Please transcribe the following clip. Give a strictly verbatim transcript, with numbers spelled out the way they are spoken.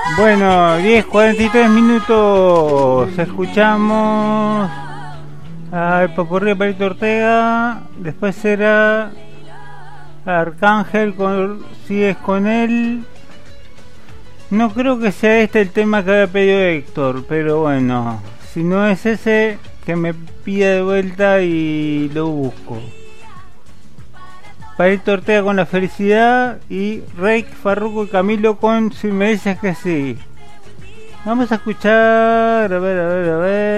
Bueno, diez cuarenta y tres minutos. Escuchamos al popurrí de Palito Ortega. Después era Arcángel con Sigues con él. No creo que sea este el tema que había pedido Héctor, pero bueno, si no es ese, que me pida de vuelta y lo busco. Palito Ortega con La Felicidad y Reik, Farruko y Camilo con Si me dices que sí. Vamos a escuchar, a ver, a ver, a ver.